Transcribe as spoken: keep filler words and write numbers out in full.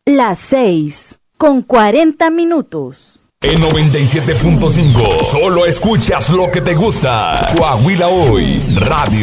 Las seis, con cuarenta minutos. En noventa y siete punto cinco, solo escuchas lo que te gusta. Coahuila Hoy, Radio.